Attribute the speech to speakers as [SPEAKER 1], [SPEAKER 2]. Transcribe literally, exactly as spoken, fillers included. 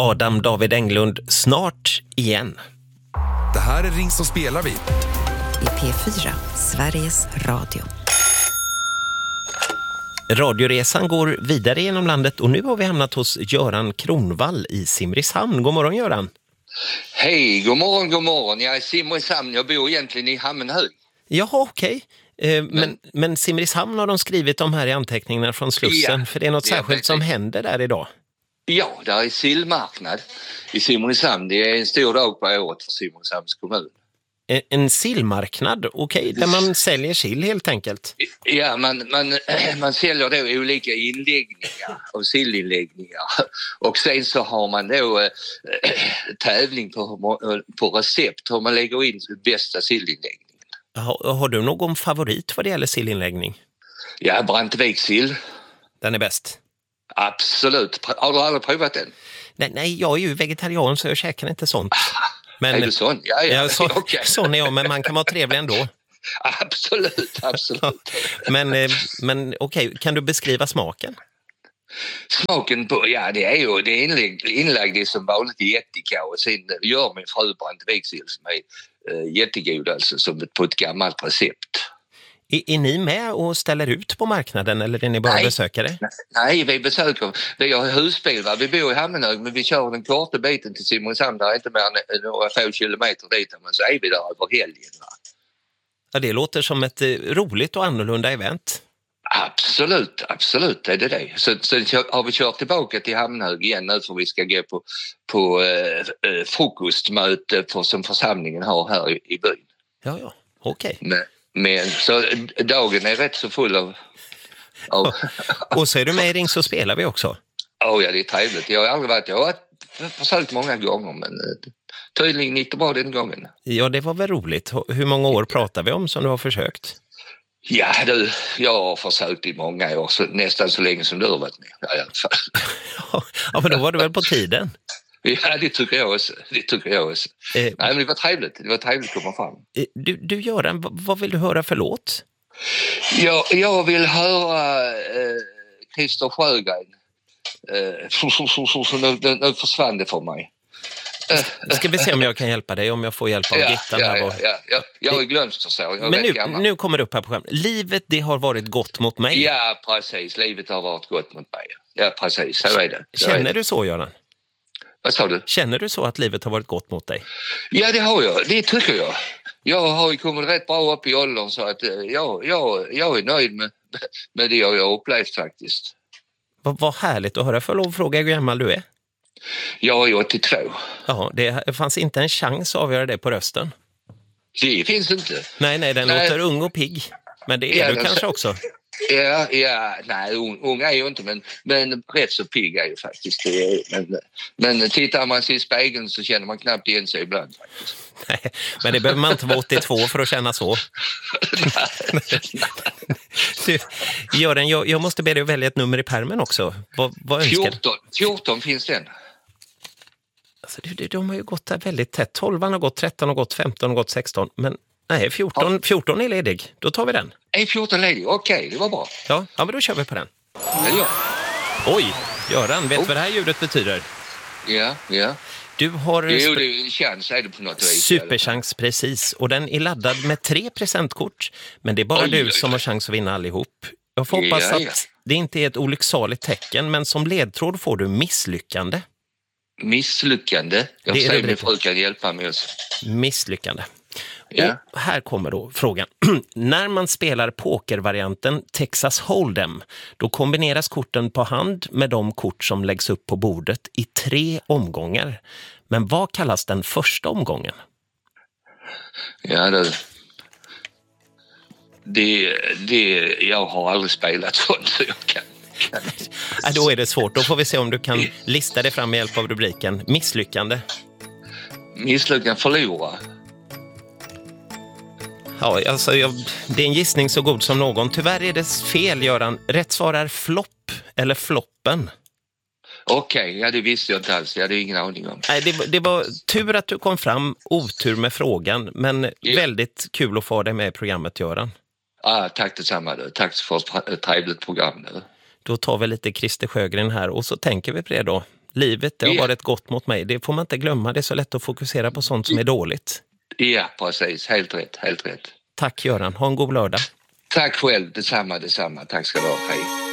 [SPEAKER 1] Adam David Englund snart igen.
[SPEAKER 2] Det här är Ring så spelar vi.
[SPEAKER 3] I P fyra, Sveriges Radio.
[SPEAKER 1] Radioresan går vidare genom landet och nu har vi hamnat hos Göran Kronvall i Simrishamn. God morgon Göran.
[SPEAKER 4] Hej, god morgon, god morgon. Jag är i Simrishamn, jag bor egentligen i Hammenhög.
[SPEAKER 1] Jaha, okej. Okay. Eh, men, men, men Simrishamn har de skrivit om här i anteckningarna från Slussen. Ja, för det är något det särskilt är som händer där idag.
[SPEAKER 4] Ja, det är sillmarknad i Simrishamn. Det är en stor dag på året för Simrishamns kommun.
[SPEAKER 1] En, en sillmarknad, okej, okay, där man säljer sill helt enkelt.
[SPEAKER 4] Ja, man, man, man säljer då olika inläggningar och sillinläggningar. Och sen så har man då äh, tävling på, på recept hur man lägger in bästa sillinläggningen.
[SPEAKER 1] Har, har du någon favorit vad det gäller sillinläggning?
[SPEAKER 4] Ja, Brantevik-sill.
[SPEAKER 1] Den är bäst?
[SPEAKER 4] Absolut. Har du aldrig provat den?
[SPEAKER 1] Nej, nej, jag är ju vegetarian så jag käkar inte sånt.
[SPEAKER 4] Men, är du sån? Ja, ja.
[SPEAKER 1] ja så,
[SPEAKER 4] okay.
[SPEAKER 1] Sån är jag, men man kan vara trevlig ändå.
[SPEAKER 4] Absolut, absolut.
[SPEAKER 1] men men okej, okay, kan du beskriva smaken?
[SPEAKER 4] Smaken på, ja det är ju det är inlagd, inlagd i som vanligt i ättika och sen gör min fru Brantevik-sill som är uh, jättegod alltså som på ett gammalt recept.
[SPEAKER 1] Är, är ni med och ställer ut på marknaden eller är ni bara
[SPEAKER 4] nej,
[SPEAKER 1] besökare?
[SPEAKER 4] Nej, vi besöker. Vi har husbil, va? Vi bor i Hammenhög men vi kör den korta biten till Simrishamn. Det är inte mer än några få kilometer dit men så är vi där över helgen. Va?
[SPEAKER 1] Ja, det låter som ett roligt och annorlunda event.
[SPEAKER 4] Absolut, absolut är det det. Så, så har vi kört tillbaka till Hammenhög igen nu för vi ska gå på, på äh, frukostmöte för, som församlingen har här i, i byn.
[SPEAKER 1] Ja, ja, okej. Okay.
[SPEAKER 4] Men, men så dagen är rätt så full av... av
[SPEAKER 1] och, och så är du med i Ring så spelar vi också.
[SPEAKER 4] Oh, ja, det är trevligt. Jag har aldrig varit... Jag har försökt många gånger men tydligen gick det bra den gången.
[SPEAKER 1] Ja, det var väl roligt. Hur många år pratar vi om som du har försökt?
[SPEAKER 4] Ja, du, jag har försökt i många år, så, nästan så länge som du har varit med. Ja, i alla fall.
[SPEAKER 1] Ja, men då var det väl på tiden?
[SPEAKER 4] Ja, det tycker jag också. Det tycker jag också. Eh, Nej, men det var trevligt. Det var trevligt att komma fram.
[SPEAKER 1] Du, du Göran, vad vill du höra för låt?
[SPEAKER 4] Ja, jag vill höra eh, Christer Sjögren. Eh, nu, nu, nu försvann det för mig.
[SPEAKER 1] Ska vi se om jag kan hjälpa dig, om jag får hjälp av
[SPEAKER 4] ja,
[SPEAKER 1] Gittan
[SPEAKER 4] ja,
[SPEAKER 1] här.
[SPEAKER 4] Ja, ja, ja. Jag är glömst så. Jag
[SPEAKER 1] men nu, nu kommer det upp här på skärmen. Livet, det har varit gott mot mig.
[SPEAKER 4] Ja, precis. Livet har varit gott mot mig. Ja, precis. Så är det. Så
[SPEAKER 1] Känner
[SPEAKER 4] är det.
[SPEAKER 1] du så, Göran?
[SPEAKER 4] Vad sa du?
[SPEAKER 1] Känner du så att livet har varit gott mot dig?
[SPEAKER 4] Ja, det har jag. Det tycker jag. Jag har ju kommit rätt bra upp i åldern så att jag, jag, jag är nöjd med, med det jag har upplevt faktiskt.
[SPEAKER 1] Vad, vad härligt att höra. För lov fråga hur gammal du är.
[SPEAKER 4] Jag är åttiotvå.
[SPEAKER 1] Ja, det fanns inte en chans att avgöra det på rösten.
[SPEAKER 4] Det finns inte.
[SPEAKER 1] Nej, nej, den nej. låter ung och pigg. Men det är ja, du kanske så... också.
[SPEAKER 4] Ja, ja, nej, ung, ung är jag inte, men, men rätt så pigg är jag faktiskt. Men, men tittar man sig i spegeln så känner man knappt igen sig ibland faktiskt.
[SPEAKER 1] Nej, men det behöver man inte vara åttiotvå för att känna så. Du, Göran, jag, jag måste be dig att välja ett nummer i pärmen också. Vad, vad
[SPEAKER 4] fjorton, fjorton finns den.
[SPEAKER 1] Alltså, de, de har ju gått där väldigt tätt. tolv har gått, tretton har gått, femton har gått, sexton. Men nej, fjorton, ja. fjorton är ledig. Då tar vi den.
[SPEAKER 4] Är fjorton ledig? Okej, okay, det var bra.
[SPEAKER 1] Ja, ja, men då kör vi på den.
[SPEAKER 4] Ja.
[SPEAKER 1] Oj, Göran, vet du oh. vad det här ljudet betyder?
[SPEAKER 4] Ja, ja.
[SPEAKER 1] Du har...
[SPEAKER 4] Jo, det är en chans, är det på något vis.
[SPEAKER 1] Superchans, precis. Och den är laddad med tre presentkort. Men det är bara oj, du oj, som oj. har chans att vinna allihop. Jag får hoppas ja, att ja. det inte är ett olycksaligt tecken, men som ledtråd får du misslyckande.
[SPEAKER 4] Misslyckande? Jag
[SPEAKER 1] det
[SPEAKER 4] säger min fru kan hjälpa mig också.
[SPEAKER 1] Misslyckande.
[SPEAKER 4] Ja.
[SPEAKER 1] Och här kommer då frågan. När man spelar pokervarianten Texas Hold'em, då kombineras korten på hand med de kort som läggs upp på bordet i tre omgångar. Men vad kallas den första omgången?
[SPEAKER 4] Ja, det... det, det jag har aldrig spelat sånt så jag kan...
[SPEAKER 1] Ja, då är det svårt. Då får vi se om du kan lista det fram med hjälp av rubriken Misslyckande.
[SPEAKER 4] Misslyckande, förlora.
[SPEAKER 1] Ja, alltså jag, det är en gissning så god som någon. Tyvärr är det fel, Göran. Rätt svar är flopp eller floppen.
[SPEAKER 4] Okej, okay, ja det visste jag inte alls. Jag hade ingen aning om.
[SPEAKER 1] Nej, det, det var tur att du kom fram, otur med frågan. Men ja. väldigt kul att få dig med i programmet, Göran.
[SPEAKER 4] Ah, tack detsamma. Då. Tack för ett trevligt program. Då.
[SPEAKER 1] Då tar vi lite Christer Sjögren här och så tänker vi på det då. Livet det har
[SPEAKER 4] Ja.
[SPEAKER 1] varit gott mot mig. Det får man inte glömma. Det är så lätt att fokusera på sånt som är dåligt.
[SPEAKER 4] Ja, precis. Helt rätt, helt rätt.
[SPEAKER 1] Tack Göran. Ha en god lördag.
[SPEAKER 4] Tack själv. Detsamma, detsamma. Tack ska du ha. Hej.